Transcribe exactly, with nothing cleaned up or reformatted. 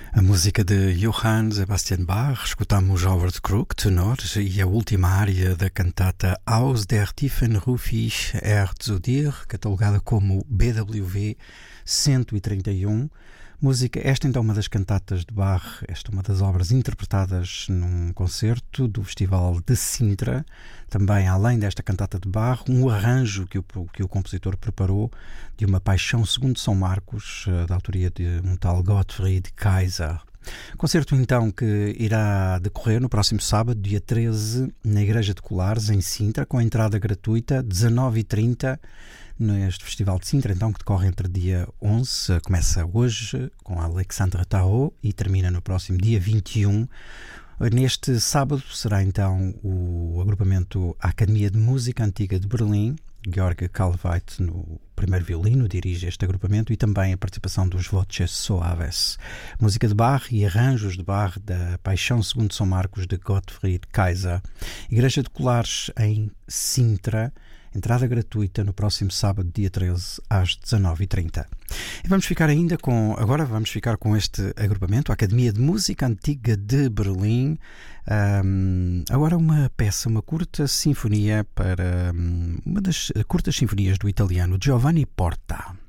A música de Johann Sebastian Bach, escutamos Howard Crook, tenor, e a última área da cantata Aus der Tiefen ruf ich er zu dir, catalogada como B W V cento e trinta e um. Música, esta então uma das cantatas de Bach, esta é uma das obras interpretadas num concerto do Festival de Sintra. Também, além desta cantata de Bach, um arranjo que o, que o compositor preparou de uma Paixão segundo São Marcos, da autoria de um tal Gottfried Kaiser. Concerto então que irá decorrer no próximo sábado, dia treze, na Igreja de Colares, em Sintra, com entrada gratuita, dezenove e trinta, neste Festival de Sintra, então, que decorre entre dia onze, começa hoje com Alexandre Tarot e termina no próximo dia vinte e um. Neste sábado será então o agrupamento Academia de Música Antiga de Berlim. Georg Kalveit no primeiro violino dirige este agrupamento, e também a participação dos Voces Suaves. Música de Bach e arranjos de Bach da Paixão segundo São Marcos de Gottfried Kaiser. Igreja de Colares em Sintra, entrada gratuita no próximo sábado, dia treze, às dezenove e trinta. E vamos ficar ainda com, agora vamos ficar com este agrupamento, a Academia de Música Antiga de Berlim. Um, agora uma peça, uma curta sinfonia para um, uma das curtas sinfonias do italiano Giovanni Porta.